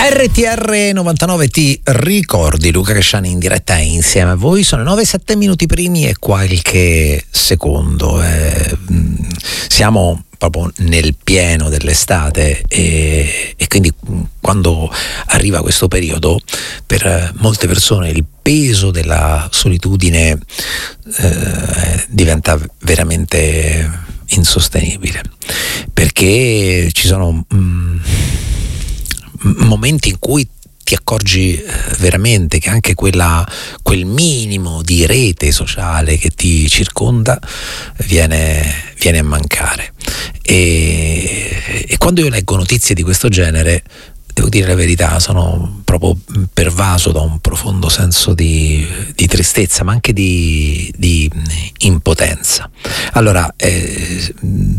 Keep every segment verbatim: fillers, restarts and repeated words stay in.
R T R novantanove ti ricordi, Luca Casciani in diretta insieme a voi. Sono nove sette minuti primi e qualche secondo. Eh, siamo proprio nel pieno dell'estate e, e quindi quando arriva questo periodo, per molte persone il peso della solitudine eh, diventa veramente insostenibile, perché ci sono mh, momenti in cui ti accorgi veramente che anche quella, quel minimo di rete sociale che ti circonda viene, viene a mancare. E, e quando io leggo notizie di questo genere, devo dire la verità, sono proprio pervaso da un profondo senso di, di tristezza, ma anche di, di impotenza. Allora, eh,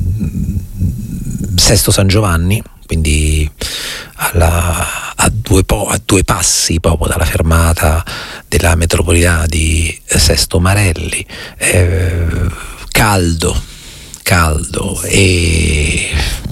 Sesto San Giovanni, quindi alla, a, due po, a due passi proprio dalla fermata della metropolitana di Sesto Marelli, eh, caldo, caldo e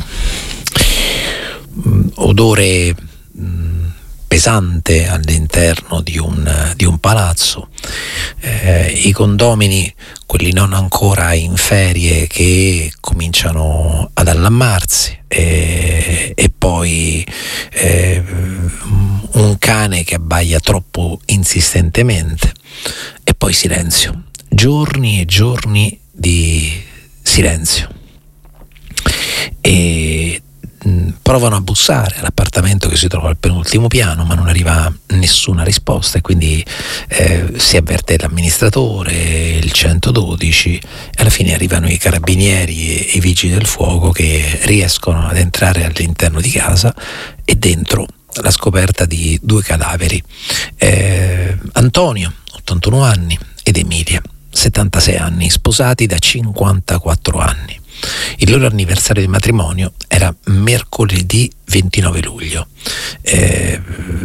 mh, odore mh, pesante all'interno di un, di un palazzo, eh, i condomini, quelli non ancora in ferie, che cominciano ad allammarsi, e, e poi eh, un cane che abbaia troppo insistentemente, e poi silenzio, giorni e giorni di silenzio. E provano a bussare all'appartamento che si trova al penultimo piano, ma non arriva nessuna risposta, e quindi eh, si avverte l'amministratore, il centododici, e alla fine arrivano i carabinieri e i vigili del fuoco che riescono ad entrare all'interno di casa, e dentro la scoperta di due cadaveri, eh, Antonio, ottantuno anni, ed Emilia, settantasei anni, sposati da cinquantaquattro anni. Il loro anniversario di matrimonio era mercoledì ventinove luglio, eh,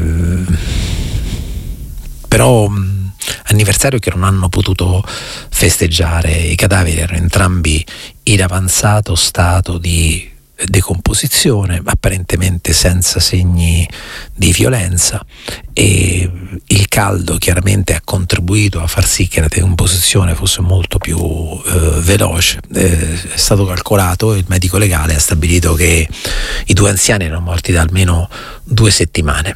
però mh, anniversario che non hanno potuto festeggiare. I cadaveri erano entrambi in avanzato stato di decomposizione, apparentemente senza segni di violenza, e il caldo chiaramente ha contribuito a far sì che la decomposizione fosse molto più eh, veloce. Eh, è stato calcolato, il medico legale ha stabilito che i due anziani erano morti da almeno due settimane.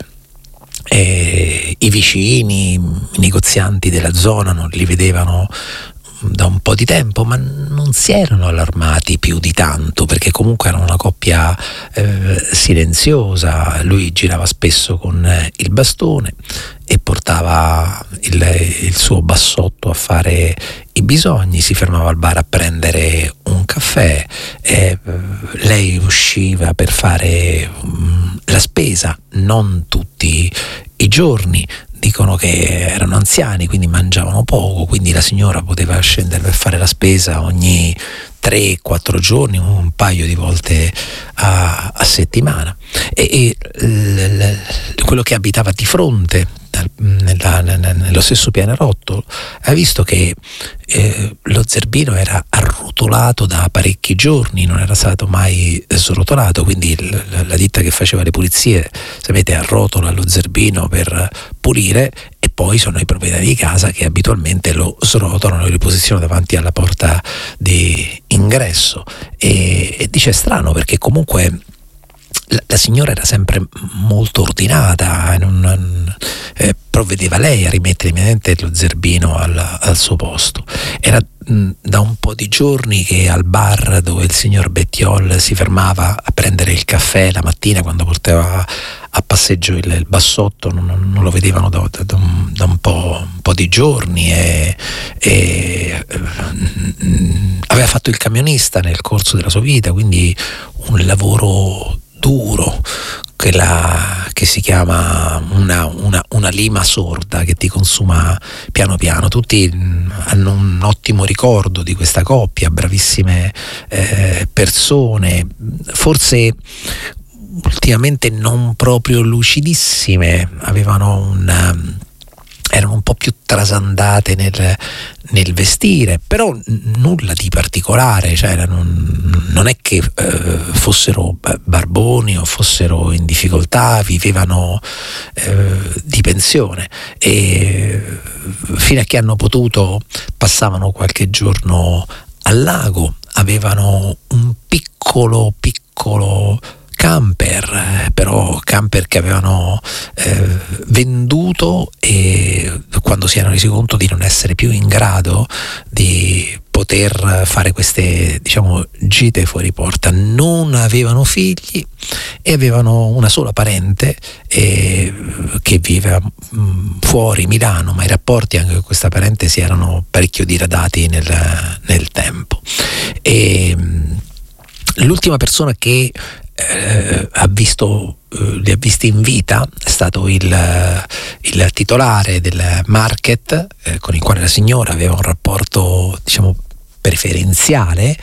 E i vicini, i negozianti della zona non li vedevano da un po' di tempo, ma non si erano allarmati più di tanto, perché comunque era una coppia eh, silenziosa. Lui girava spesso con eh, il bastone e portava il, il suo bassotto a fare i bisogni, si fermava al bar a prendere un caffè, e, eh, lei usciva per fare um, la spesa, non tutti i giorni. Dicono che erano anziani, quindi mangiavano poco, quindi la signora poteva scendere per fare la spesa ogni tre quattro giorni, un paio di volte a, a settimana. E, e l, l, quello che abitava di fronte, nella, nello stesso pianerottolo, ha visto che eh, lo zerbino era arrotolato da parecchi giorni, non era stato mai srotolato, quindi l, la ditta che faceva le pulizie, sapete, arrotola lo zerbino per pulire, e poi sono i proprietari di casa che abitualmente lo srotolano e lo posizionano davanti alla porta di ingresso. E, e dice, strano, perché comunque la, la signora era sempre molto ordinata, non, eh, provvedeva lei a rimettere immediatamente lo zerbino al, al suo posto. Era mh, da un po' di giorni che al bar dove il signor Bettiol si fermava a prendere il caffè la mattina, quando portava a passeggio il, il bassotto, non, non lo vedevano da, da, da, un, da un, po', un po' di giorni, e, e mh, aveva fatto il camionista nel corso della sua vita, quindi un lavoro duro, quella che si chiama una, una, una lima sorda che ti consuma piano piano. Tutti hanno un ottimo ricordo di questa coppia, bravissime eh, persone, forse ultimamente non proprio lucidissime, avevano un, erano un po' più trasandate nel, nel vestire, però nulla di particolare, cioè non, non è che eh, fossero barboni o fossero in difficoltà, vivevano eh, di pensione e fino a che hanno potuto passavano qualche giorno al lago, avevano un piccolo piccolo camper, però camper che avevano eh, venduto, e quando si erano resi conto di non essere più in grado di poter fare queste, diciamo, gite fuori porta. Non avevano figli e avevano una sola parente eh, che vive mh, fuori Milano, ma i rapporti anche con questa parente si erano parecchio diradati nel, nel tempo. E mh, l'ultima persona che Eh, ha visto, eh, li ha visti in vita è stato il, il titolare del market eh, con il quale la signora aveva un rapporto, diciamo, preferenziale,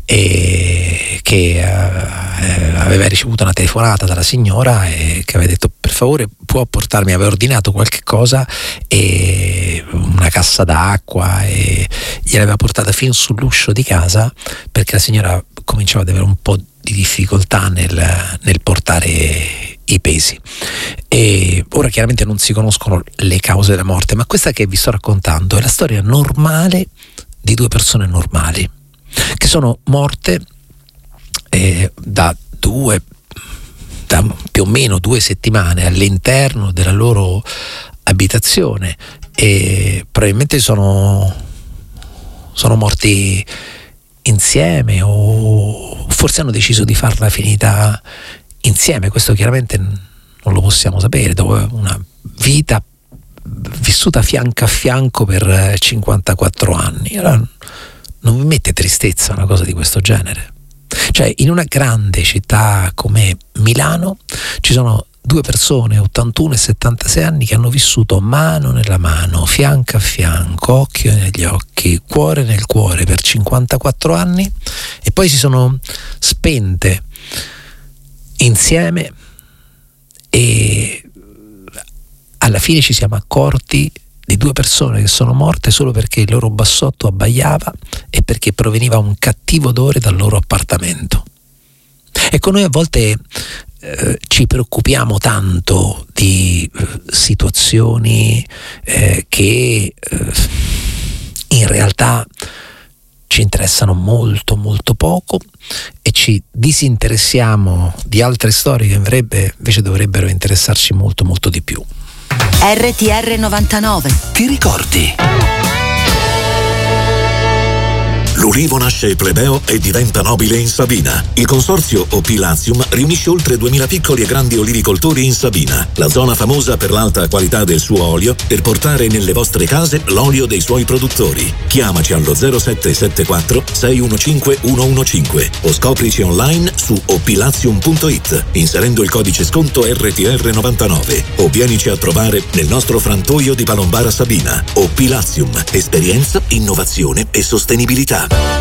e che eh, aveva ricevuto una telefonata dalla signora e che aveva detto: per favore può portarmi, aveva ordinato qualche cosa e una cassa d'acqua, e gliel'aveva portata fin sull'uscio di casa perché la signora cominciava ad avere un po' di difficoltà nel, nel portare i pesi. E ora chiaramente non si conoscono le cause della morte, ma questa che vi sto raccontando è la storia normale di due persone normali che sono morte eh, da due da più o meno due settimane all'interno della loro abitazione, e probabilmente sono sono morti insieme, o forse hanno deciso di farla finita insieme. Questo chiaramente non lo possiamo sapere dopo una vita vissuta fianco a fianco per cinquantaquattro anni. Allora, non vi mette tristezza una cosa di questo genere? Cioè, in una grande città come Milano ci sono due persone, ottantuno e settantasei anni, che hanno vissuto mano nella mano, fianco a fianco, occhio negli occhi, cuore nel cuore per cinquantaquattro anni, e poi si sono spente insieme, e alla fine ci siamo accorti di due persone che sono morte solo perché il loro bassotto abbaiava e perché proveniva un cattivo odore dal loro appartamento. Ecco, noi a volte eh, ci preoccupiamo tanto di eh, situazioni eh, che eh, in realtà ci interessano molto molto poco, e ci disinteressiamo di altre storie che invece, invece dovrebbero interessarci molto molto di più. R T R novantanove. Ti ricordi? L'ulivo nasce plebeo e diventa nobile in Sabina. Il consorzio Opilazium riunisce oltre duemila piccoli e grandi olivicoltori in Sabina, la zona famosa per l'alta qualità del suo olio, per portare nelle vostre case l'olio dei suoi produttori. Chiamaci allo zero sette sette quattro sei uno cinque uno uno cinque o scoprici online su opilazium punto it inserendo il codice sconto R T R novantanove, o vienici a trovare nel nostro frantoio di Palombara Sabina. Opilazium, esperienza, innovazione e sostenibilità.